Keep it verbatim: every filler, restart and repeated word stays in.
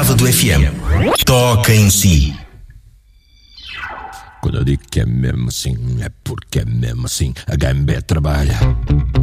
Sábado F M. Toca em si. Quando eu digo que é mesmo assim, é porque é mesmo assim. A H M B trabalha.